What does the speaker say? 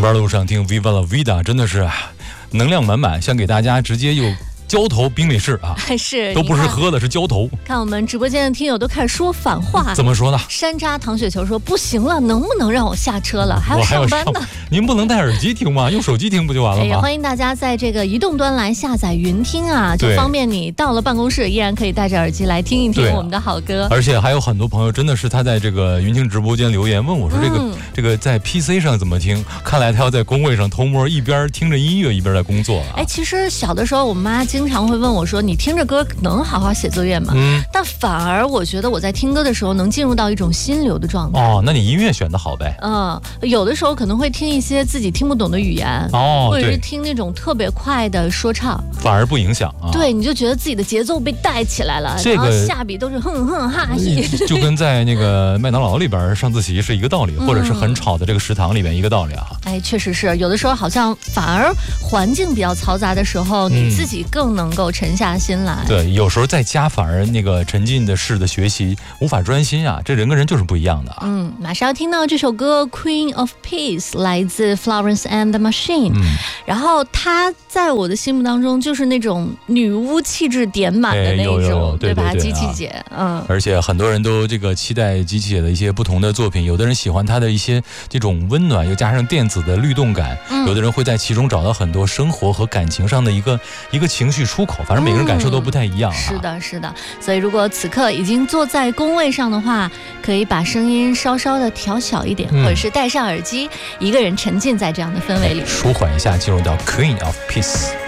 班路上听 Viva La Vida 真的是能量满满，想给大家直接又浇头冰美式啊， 是都不是喝的，是浇头。 看我们直播间的听友都开始说反话， 怎么说呢？ 山楂糖雪球说不行了，能不能让我下车了？还要上班呢。 您不能戴耳机听吗？用手机听不就完了吗？ 也欢迎大家在这个移动端来下载云听啊，就方便你到了办公室依然可以戴着耳机来听一听我们的好歌。 而且还有很多朋友真的是他在这个云听直播间留言问我说这个在 PC 上怎么听？看来他要在工位上偷摸一边听着音乐一边在工作啊。 其实小的时候我妈经常会问我说，你听着歌能好好写作业吗？但反而我觉得我在听歌的时候能进入到一种心流的状态。 那你音乐选得好呗。 有的时候可能会听一些自己听不懂的语言，或者是听那种特别快的说唱， 反而不影响啊。 对，你就觉得自己的节奏被带起来了，然后下笔都是哼哼哈嘿， 就跟在那个麦当劳里边上自习是一个道理，或者是很吵的这个食堂里边一个道理啊。 确实是，有的时候好像反而环境比较嘈杂的时候，你自己更能够沉下心来。 对，有时候在家反而那个沉浸的式的学习无法专心啊，这人跟人就是不一样的啊。 马上要听到这首歌《Queen of Peace》来自 Florence and the Machine，然后她在我的心目当中就是那种女巫气质点满的那种，对吧？机器姐， 而且很多人都这个期待机器姐的一些不同的作品，有的人喜欢她的一些这种温暖，又加上电子的律动感，有的人会在其中找到很多生活和感情上的一个情绪出口，反正每个人感受都不太一样啊。 是的，是的。所以如果此刻已经坐在工位上的话，可以把声音稍稍的调小一点，或者是戴上耳机，一个人沉浸在这样的氛围里， 舒缓一下，进入到 Queen of Peace。